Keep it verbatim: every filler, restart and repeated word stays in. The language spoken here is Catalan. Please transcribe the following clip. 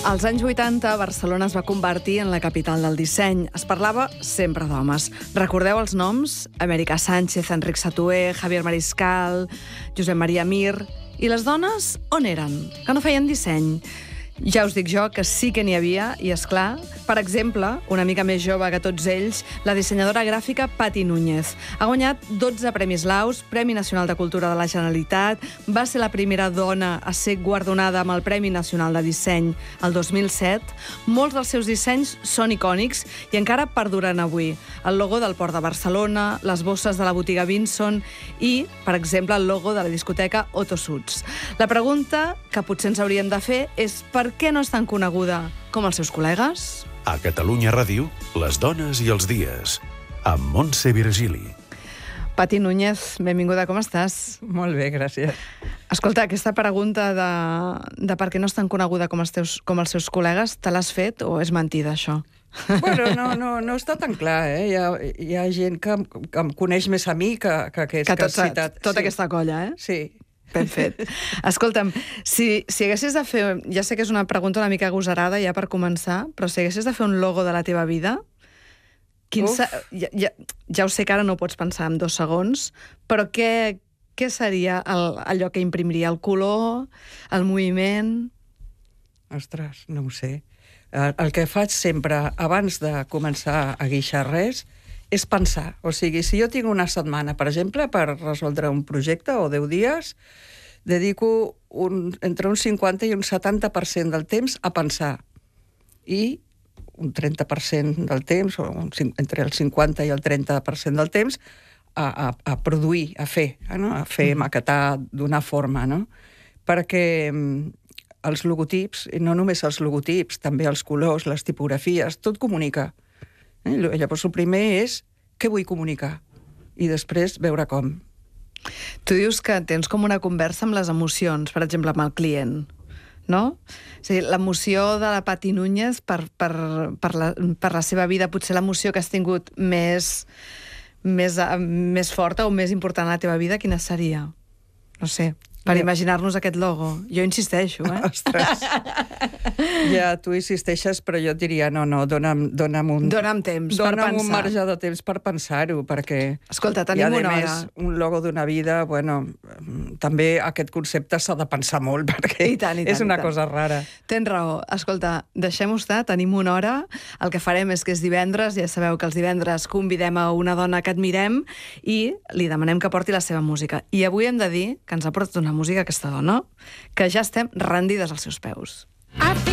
Als anys vuitanta, Barcelona es va convertir en la capital del disseny. Es parlava sempre d'homes. Recordeu els noms? Amèrica Sánchez, Enric Satué, Javier Mariscal, Josep Maria Mir... I les dones, on eren? Que no feien disseny. Ja us dic jo que sí que n'hi havia, i és clar, per exemple, una mica més jove que tots ells, la dissenyadora gràfica Pati Núñez. Ha guanyat dotze Premis Laus, Premi Nacional de Cultura de la Generalitat, va ser la primera dona a ser guardonada amb el Premi Nacional de Disseny el dos mil set. Molts dels seus dissenys són icònics i encara perduren avui. El logo del Port de Barcelona, les bosses de la botiga Vinson i, per exemple, el logo de la discoteca Otto Suits. La pregunta que potser ens hauríem de fer és per què no és tan coneguda com els seus col·legues? A Catalunya Ràdio, les dones i els dies, amb Montse Virgili. Pati Núñez, benvinguda, com estàs? Molt bé, gràcies. Escolta, aquesta pregunta de, de per què no és tan coneguda com els, teus, com els seus col·legues, te l'has fet o és mentida, això? Bueno, no, no, no està tan clar, eh? Hi ha, hi ha gent que, que em coneix més a mi que, que aquests que, que tot, has citat. Tota sí. aquesta colla, eh? Sí. Ben fet. Escolta'm, si, si haguessis de fer... Ja sé que és una pregunta una mica agosarada ja per començar, però si haguessis de fer un logo de la teva vida, quin sa... ja, ja, ja ho sé que ara no ho pots pensar en dos segons, però què, què seria el, allò que imprimiria? El color? El moviment? Ostres, no ho sé. El, el que faig sempre, abans de començar a guixar res, és pensar. O sigui, si jo tinc una setmana, per exemple, per resoldre un projecte o deu dies, dedico un, entre un cinquanta i un setanta per cent del temps a pensar. I un trenta per cent del temps, o un, entre el cinquanta i el trenta per cent del temps, a, a, a produir, a fer, no? A fer, maquetar, donar forma, no? Perquè els logotips, i no només els logotips, també els colors, les tipografies, tot comunica. Eh? Llavors, el primer és què vull comunicar i després veure com. Tu dius que tens com una conversa amb les emocions, per exemple, amb el client, no? O sigui, l'emoció de la Pati Núñez per, per, per, la, per la seva vida, potser l'emoció que has tingut més, més, més forta o més important a la teva vida, quina seria? No sé, per ja. imaginar-nos aquest logo. Jo insisteixo, eh? Ostres. Ja, tu insisteixes, però jo et diria, no, no, dona'm, dona'm un... Dona'm temps dona'm per pensar. un marge de temps per pensar-ho, perquè... Escolta, tenim una hora. I, a més, un logo d'una vida, bueno, també aquest concepte s'ha de pensar molt, perquè I tant, i tant, és una i tant. cosa rara. Tens raó. Escolta, deixem-ho estar, tenim una hora. El que farem és que és divendres, ja sabeu que els divendres convidem a una dona que admirem i li demanem que porti la seva música. I avui hem de dir que ens ha portat una música aquesta dona, que ja estem rendides als seus peus.